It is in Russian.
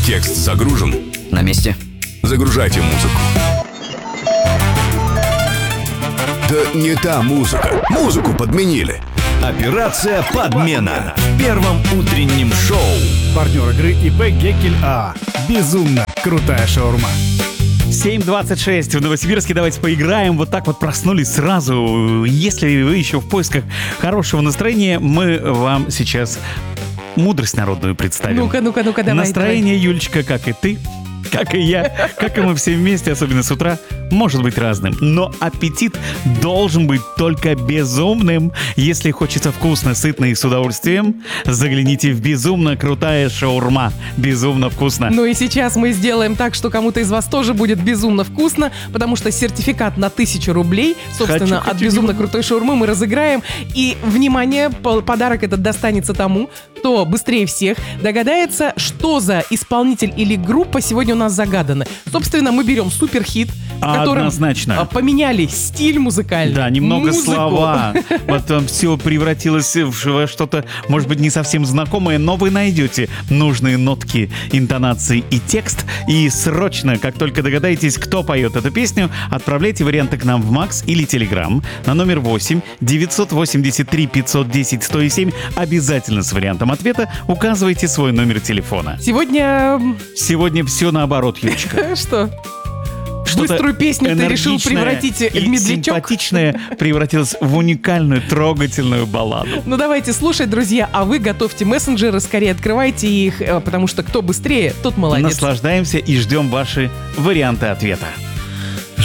Текст загружен. На месте. Загружайте музыку. Да не та музыка. Музыку подменили. Операция «Подмена» в первом утреннем шоу. Партнер игры ИП Геккель АА. Безумно крутая шаурма. 7:26 в Новосибирске. Давайте поиграем. Вот так вот проснулись сразу. Если вы еще в поисках хорошего настроения, мы вам сейчас мудрость народную представим. Ну-ка, давай. Настроение, Юлечка, как и ты, как и я, как и мы все вместе, особенно с утра, может быть разным. Но аппетит должен быть только безумным. Если хочется вкусно, сытно и с удовольствием, загляните в безумно крутая шаурма. Безумно вкусно. Ну и сейчас мы сделаем так, что кому-то из вас тоже будет безумно вкусно, потому что сертификат на 1000 рублей, собственно, от безумно крутой шаурмы мы разыграем. И, внимание, подарок этот достанется тому, кто быстрее всех догадается, что за исполнитель или группа сегодня у нас загаданы. Собственно, мы берем суперхит, в котором поменяли стиль музыкальный. Да, немного музыку. Слова. Потом все превратилось в что-то, может быть, не совсем знакомое, но вы найдете нужные нотки, интонации и текст. И срочно, как только догадаетесь, кто поет эту песню, отправляйте варианты к нам в Макс или Телеграм на номер 8 983 510 107. Обязательно с вариантом ответа указывайте свой номер телефона. Сегодня все наоборот, Юлечка. Что? Быструю песню ты решил превратить в медлячок? Симпатичная превратилась в уникальную, трогательную балладу. Ну давайте слушать, друзья, а вы готовьте мессенджеры, скорее открывайте их, потому что кто быстрее, тот молодец. Наслаждаемся и ждем ваши варианты ответа.